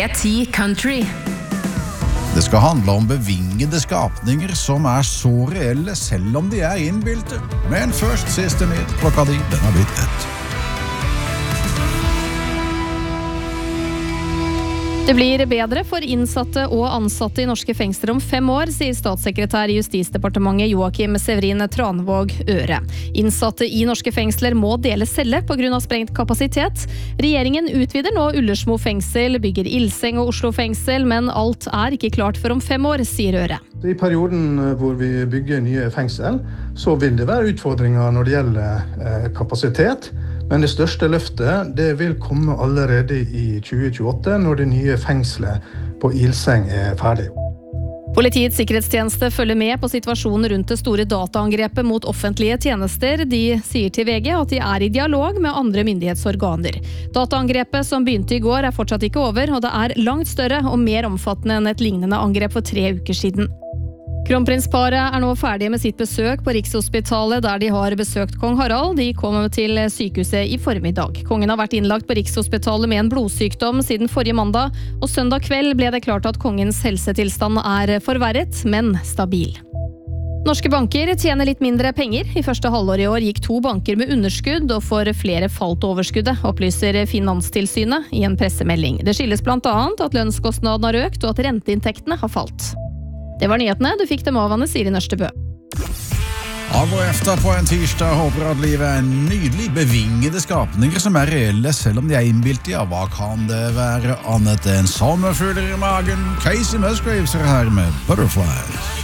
P10 Country. Det skal handle om bevingede skapninger som så reelle selv om de innbilte. Men først siste nytt klokka 10, den har blitt 1. Det blir bedre for innsatte og ansatte i norske fengsler om 5 år, sier statssekretær i Justisdepartementet Joakim Severin Tranvåg Øre. Innsatte i norske fengsler må dele celle på grunn av sprengt kapasitet. Regjeringen utvider nå Ullersmo fengsel, bygger Ilseng og Oslo fengsel, men alt ikke klart for om 5 år, sier Øre. I perioden hvor vi bygger nye fengsel, så vil det være utfordringer når det gjelder kapasitet. Men det største løftet, det vil komme allerede i 2028, når det nye fengselet på Ilseng ferdig. Politiets sikkerhetstjeneste følger med på situasjonen rundt det store dataangrepet mot offentlige tjenester. De sier til VG at de i dialog med andre myndighetsorganer. Dataangrepet som begynte i går fortsatt ikke over, og det langt større og mer omfattende enn et lignende angrep for 3 uker siden. Kronprinsparet nå ferdige med sitt besøk på Rikshospitalet, der de har besøkt kong Harald. De kom til sykehuset i formiddag. Kongen har vært innlagt på Rikshospitalet med en blodsykdom siden forrige mandag, og søndag kveld ble det klart at kongens helsetilstand forverret, men stabil. Norske banker tjener litt mindre penger. I første halvår i år gikk 2 banker med underskudd, og for flere falt overskuddet, opplyser Finanstilsynet i en pressemelding. Det skyldes blant annet at lønnskostnadene har økt, og at renteinntektene har falt. Det var nyhetene. Du fikk dem av Anne Siri Nørstebø. Av og efter på en tirsdag håper at livet nydelig bevingede skapninger som reelle selv om de innbilt. Ja, hva kan det være annet enn sommerfugler i magen? Casey Musgraves her med Butterflies.